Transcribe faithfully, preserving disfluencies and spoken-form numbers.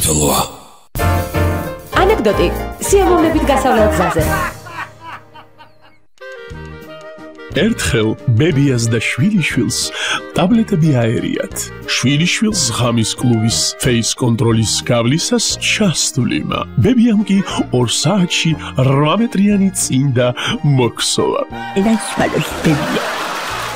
საქართველოა. ანეკდოტი სიამოვნებით გასავლელ გზაზე. ერთხელ ბებიას და შვილიშვილს ტაბლეტები აერიათ. შვილიშვილს ღამის კლუბის face კონტროლის გავლისას ჩასთვლიმა. ბებიამ კი ორ საათში რვა მეტრიანი წინდა მოქსოვა. That's what it's been.